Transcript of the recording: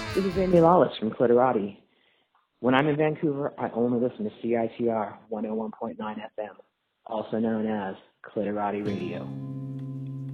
This is Amy Lawless from Clitorati. When I'm in Vancouver, I only listen to CITR 101.9 FM, also known as Clitorati Radio.